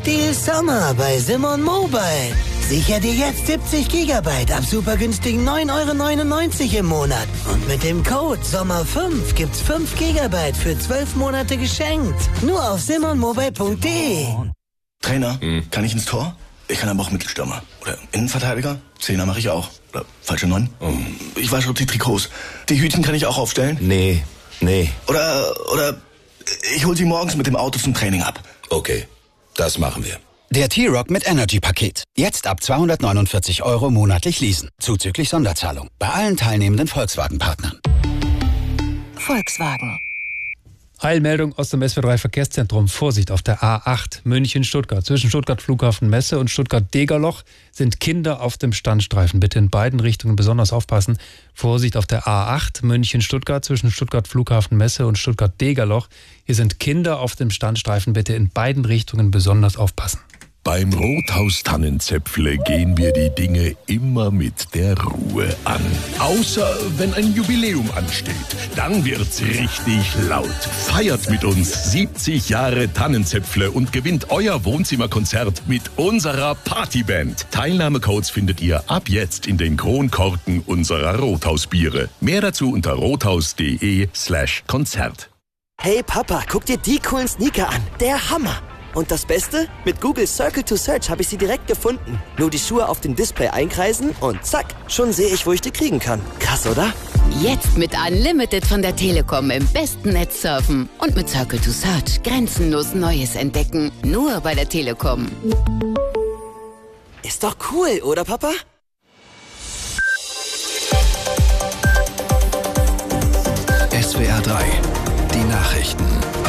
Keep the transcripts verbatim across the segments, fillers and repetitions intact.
Deal Sommer bei Simon Mobile. Sicher dir jetzt siebzig Gigabyte ab super günstigen neun Euro neunundneunzig im Monat. Und mit dem Code Sommer fünf gibt's fünf Gigabyte für zwölf Monate geschenkt. Nur auf simonmobile punkt de. Trainer, hm. kann ich ins Tor? Ich kann aber auch Mittelstürmer. Oder Innenverteidiger? Zehner mache ich auch. Oder falsche Neun? Oh. Ich wasche die Trikots. Die Hütchen kann ich auch aufstellen? Nee, nee. Oder, oder ich hol sie morgens mit dem Auto zum Training ab. Okay, das machen wir. Der T-Rock mit Energy-Paket. Jetzt ab zweihundertneunundvierzig Euro monatlich leasen. Zuzüglich Sonderzahlung. Bei allen teilnehmenden Volkswagen-Partnern. Volkswagen. Eilmeldung aus dem S W R drei Verkehrszentrum. Vorsicht auf der A acht München-Stuttgart. Zwischen Stuttgart Flughafen Messe und Stuttgart-Degerloch sind Kinder auf dem Standstreifen. Bitte in beiden Richtungen besonders aufpassen. Vorsicht auf der A acht München-Stuttgart. Zwischen Stuttgart Flughafen Messe und Stuttgart-Degerloch. Hier sind Kinder auf dem Standstreifen. Bitte in beiden Richtungen besonders aufpassen. Beim Rothaus Tannenzäpfle gehen wir die Dinge immer mit der Ruhe an. Außer wenn ein Jubiläum ansteht. Dann wird's richtig laut. Feiert mit uns siebzig Jahre Tannenzäpfle und gewinnt euer Wohnzimmerkonzert mit unserer Partyband. Teilnahmecodes findet ihr ab jetzt in den Kronkorken unserer Rothausbiere. Mehr dazu unter rothaus.de slash Konzert. Hey Papa, guck dir die coolen Sneaker an. Der Hammer! Und das Beste? Mit Google Circle to Search habe ich sie direkt gefunden. Nur die Schuhe auf dem Display einkreisen und zack, schon sehe ich, wo ich die kriegen kann. Krass, oder? Jetzt mit Unlimited von der Telekom im besten Netz surfen. Und mit Circle to Search grenzenlos Neues entdecken. Nur bei der Telekom. Ist doch cool, oder Papa? S W R drei. Die Nachrichten.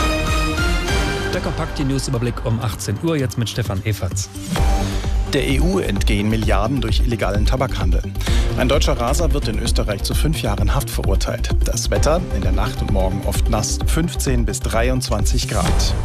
Der kompakte Newsüberblick um achtzehn Uhr, jetzt mit Stefan Everts. Der E U entgehen Milliarden durch illegalen Tabakhandel. Ein deutscher Raser wird in Österreich zu fünf Jahren Haft verurteilt. Das Wetter in der Nacht und morgen oft nass, fünfzehn bis dreiundzwanzig Grad.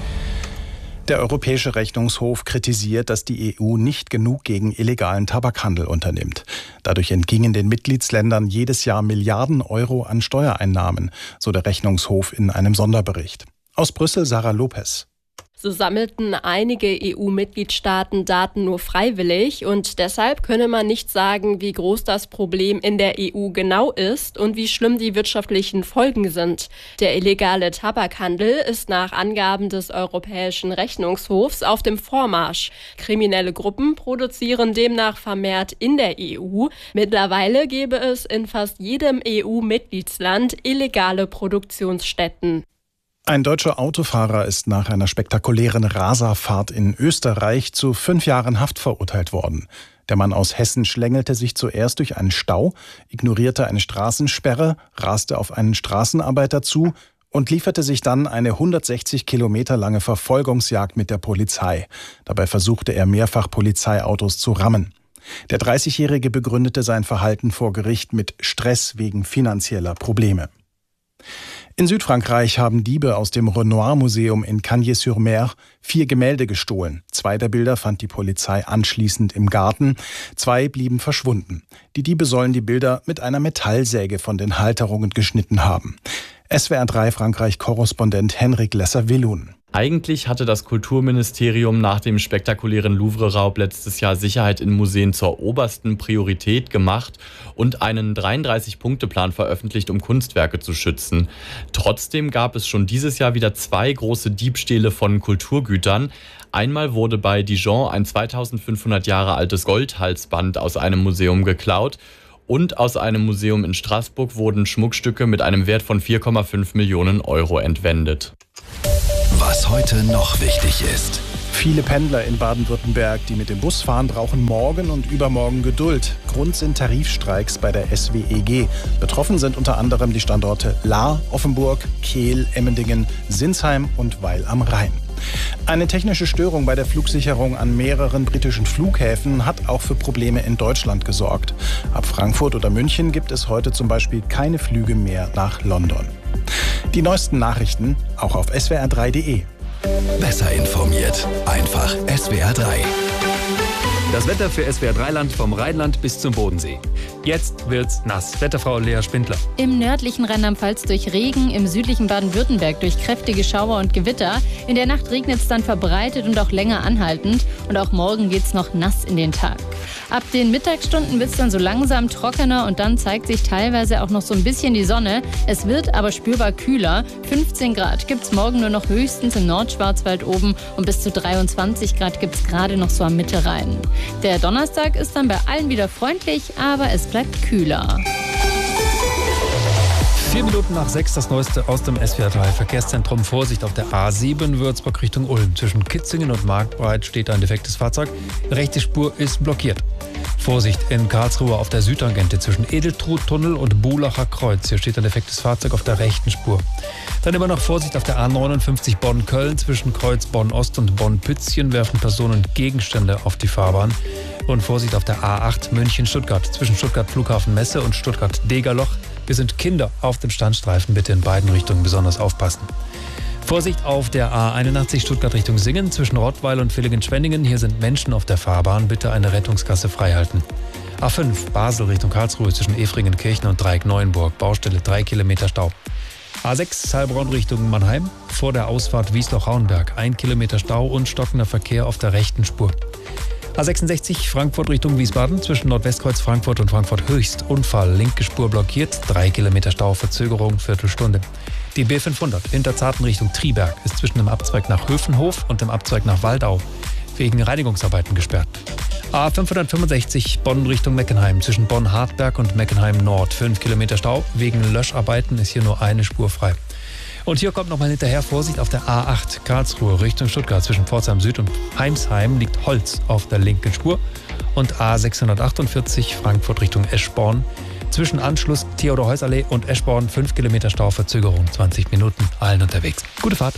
Der Europäische Rechnungshof kritisiert, dass die E U nicht genug gegen illegalen Tabakhandel unternimmt. Dadurch entgingen den Mitgliedsländern jedes Jahr Milliarden Euro an Steuereinnahmen, so der Rechnungshof in einem Sonderbericht. Aus Brüssel Sarah Lopez. So sammelten einige E U-Mitgliedstaaten Daten nur freiwillig und deshalb könne man nicht sagen, wie groß das Problem in der E U genau ist und wie schlimm die wirtschaftlichen Folgen sind. Der illegale Tabakhandel ist nach Angaben des Europäischen Rechnungshofs auf dem Vormarsch. Kriminelle Gruppen produzieren demnach vermehrt in der E U. Mittlerweile gäbe es in fast jedem E U-Mitgliedsland illegale Produktionsstätten. Ein deutscher Autofahrer ist nach einer spektakulären Raserfahrt in Österreich zu fünf Jahren Haft verurteilt worden. Der Mann aus Hessen schlängelte sich zuerst durch einen Stau, ignorierte eine Straßensperre, raste auf einen Straßenarbeiter zu und lieferte sich dann eine hundertsechzig Kilometer lange Verfolgungsjagd mit der Polizei. Dabei versuchte er mehrfach Polizeiautos zu rammen. Der dreißigjährige begründete sein Verhalten vor Gericht mit Stress wegen finanzieller Probleme. In Südfrankreich haben Diebe aus dem Renoir-Museum in Cagnes-sur-Mer vier Gemälde gestohlen. Zwei der Bilder fand die Polizei anschließend im Garten. Zwei blieben verschwunden. Die Diebe sollen die Bilder mit einer Metallsäge von den Halterungen geschnitten haben. S W R drei Frankreich-Korrespondent Henrik Lesser-Willun. Eigentlich hatte das Kulturministerium nach dem spektakulären Louvre-Raub letztes Jahr Sicherheit in Museen zur obersten Priorität gemacht und einen dreiunddreißig-Punkte-Plan veröffentlicht, um Kunstwerke zu schützen. Trotzdem gab es schon dieses Jahr wieder zwei große Diebstähle von Kulturgütern. Einmal wurde bei Dijon ein zweitausendfünfhundert Jahre altes Goldhalsband aus einem Museum geklaut. Und aus einem Museum in Straßburg wurden Schmuckstücke mit einem Wert von vier Komma fünf Millionen Euro entwendet. Was heute noch wichtig ist. Viele Pendler in Baden-Württemberg, die mit dem Bus fahren, brauchen morgen und übermorgen Geduld. Grund sind Tarifstreiks bei der S W E G. Betroffen sind unter anderem die Standorte Lahr, Offenburg, Kehl, Emmendingen, Sinsheim und Weil am Rhein. Eine technische Störung bei der Flugsicherung an mehreren britischen Flughäfen hat auch für Probleme in Deutschland gesorgt. Ab Frankfurt oder München gibt es heute zum Beispiel keine Flüge mehr nach London. Die neuesten Nachrichten auch auf S W R drei punkt de. Besser informiert. Einfach S W R drei. Das Wetter für S W R drei Land vom Rheinland bis zum Bodensee. Jetzt wird's nass. Wetterfrau Lea Spindler. Im nördlichen Rheinland-Pfalz durch Regen, im südlichen Baden-Württemberg durch kräftige Schauer und Gewitter. In der Nacht regnet es dann verbreitet und auch länger anhaltend. Und auch morgen geht's noch nass in den Tag. Ab den Mittagsstunden wird's dann so langsam trockener und dann zeigt sich teilweise auch noch so ein bisschen die Sonne. Es wird aber spürbar kühler. fünfzehn Grad gibt's morgen nur noch höchstens im Nordschwarzwald oben und bis zu dreiundzwanzig Grad gibt's gerade noch so am Mitte Rhein. Der Donnerstag ist dann bei allen wieder freundlich, aber es bleibt kühler. Vier Minuten nach sechs das Neueste aus dem S W R drei Verkehrszentrum. Vorsicht auf der A sieben Würzburg Richtung Ulm. Zwischen Kitzingen und Marktbreit steht ein defektes Fahrzeug. Die rechte Spur ist blockiert. Vorsicht in Karlsruhe auf der Südtangente zwischen Edeltrudtunnel und Bulacher Kreuz. Hier steht ein defektes Fahrzeug auf der rechten Spur. Dann immer noch Vorsicht auf der A neunundfünfzig Bonn-Köln. Zwischen Kreuz Bonn-Ost und Bonn-Pützchen werfen Personen Gegenstände auf die Fahrbahn. Und Vorsicht auf der A acht München-Stuttgart. Zwischen Stuttgart Flughafen Messe und Stuttgart Degerloch. Wir sind Kinder auf dem Standstreifen. Bitte in beiden Richtungen besonders aufpassen. Vorsicht auf der A einundachtzig Stuttgart Richtung Singen zwischen Rottweil und Villingen-Schwenningen. Hier sind Menschen auf der Fahrbahn. Bitte eine Rettungsgasse freihalten. A fünf Basel Richtung Karlsruhe zwischen Efringen-Kirchen und Dreieck-Neuenburg. Baustelle drei Kilometer Stau. A sechs Heilbronn Richtung Mannheim. Vor der Ausfahrt Wiesloch-Hauenberg. Ein Kilometer Stau und stockender Verkehr auf der rechten Spur. A sechsundsechzig Frankfurt Richtung Wiesbaden zwischen Nordwestkreuz Frankfurt und Frankfurt Höchst. Unfall, linke Spur blockiert, drei Kilometer Stau, Verzögerung, Viertelstunde. Die B fünfhundert Hinterzarten Richtung Triberg ist zwischen dem Abzweig nach Höfenhof und dem Abzweig nach Waldau wegen Reinigungsarbeiten gesperrt. A fünfhundertfünfundsechzig Bonn Richtung Meckenheim zwischen Bonn-Hartberg und Meckenheim Nord. fünf Kilometer Stau, wegen Löscharbeiten ist hier nur eine Spur frei. Und hier kommt nochmal hinterher Vorsicht auf der A acht Karlsruhe Richtung Stuttgart. Zwischen Pforzheim Süd und Heimsheim liegt Holz auf der linken Spur. Und A sechshundertachtundvierzig Frankfurt Richtung Eschborn. Zwischen Anschluss Theodor-Heuss-Allee und Eschborn fünf Kilometer Stau, Verzögerung zwanzig Minuten, allen unterwegs. Gute Fahrt.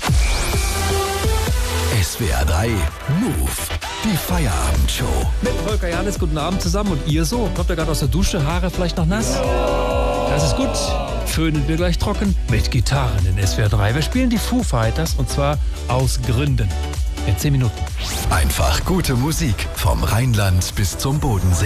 S W R drei Move, die Feierabendshow. Mit Volker Janis, guten Abend zusammen. Und ihr so? Kommt ihr gerade aus der Dusche? Haare vielleicht noch nass? Das ist gut. Föhnen wir gleich trocken mit Gitarren in S W R drei. Wir spielen die Foo Fighters und zwar aus Gründen. In zehn Minuten. Einfach gute Musik vom Rheinland bis zum Bodensee.